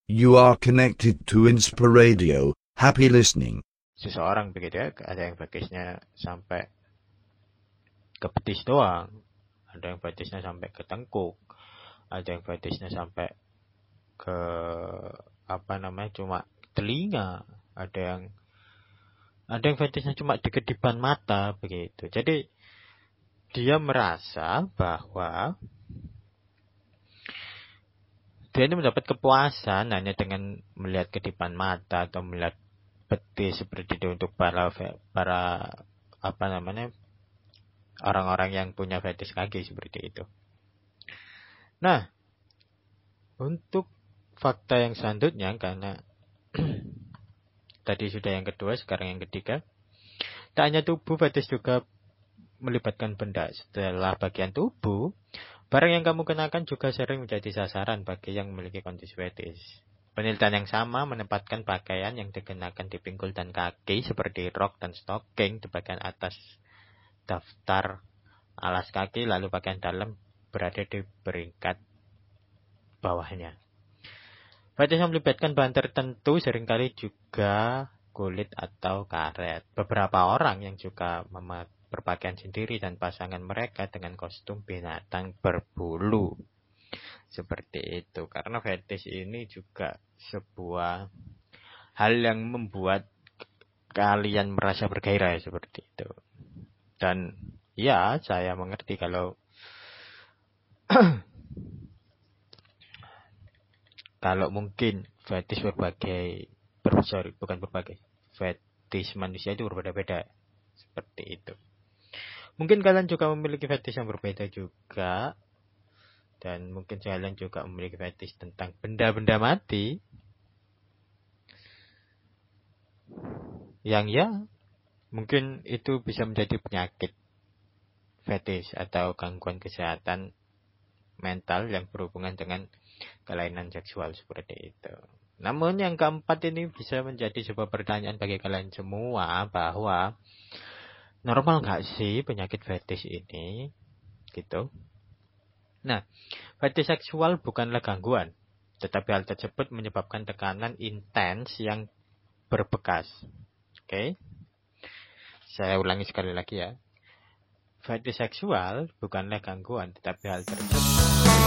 You are connected to Inspiradio. Happy listening. Seseorang begitu ya, ada yang fetisnya sampai ke betis doang, ada yang fetisnya sampai ke tengkuk, ada yang fetisnya sampai ke cuma telinga, ada yang fetisnya cuma di kedipan mata begitu. Jadi dia merasa bahwa dia ini mendapat kepuasan hanya dengan melihat kedipan mata atau melihat betis seperti itu untuk para orang-orang yang punya fetis kaki seperti itu. Nah, untuk fakta yang selanjutnya, karena tadi sudah yang kedua, sekarang yang ketiga, tak hanya tubuh, fetis juga melibatkan benda. Setelah bagian tubuh, barang yang kamu kenakan juga sering menjadi sasaran bagi yang memiliki kondisi fetis. Penelitian yang sama menempatkan pakaian yang dikenakan di pinggul dan kaki seperti rok dan stocking di bagian atas daftar alas kaki, lalu bagian dalam berada di peringkat bawahnya. Fetis yang melibatkan bahan tertentu seringkali juga kulit atau karet. Beberapa orang yang juga berpakaian sendiri dan pasangan mereka dengan kostum binatang berbulu. Seperti itu. Karena fetis ini juga sebuah hal yang membuat kalian merasa bergairah seperti itu. Dan ya, saya mengerti kalau mungkin fetis fetis manusia itu berbeda-beda. Seperti itu. Mungkin kalian juga memiliki fetis yang berbeda juga. Dan mungkin kalian juga memiliki fetis tentang benda-benda mati. Yang ya, mungkin itu bisa menjadi penyakit fetis atau gangguan kesehatan mental yang berhubungan dengan kelainan seksual seperti itu. Namun yang keempat ini bisa menjadi sebuah pertanyaan bagi kalian semua, bahwa normal gak sih penyakit fetis ini? Gitu. Nah, fetis seksual bukanlah gangguan, tetapi hal tersebut menyebabkan tekanan intens yang berbekas. Oke? Saya ulangi sekali lagi ya. Fetis seksual bukanlah gangguan, tetapi hal tersebut